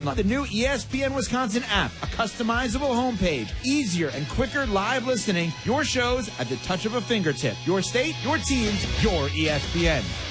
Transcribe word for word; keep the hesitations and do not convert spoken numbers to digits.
month. The new E S P N Wisconsin app, a customizable homepage, easier and quicker live listening, your shows at the touch of a fingertip. Your state, your teams, your E S P N.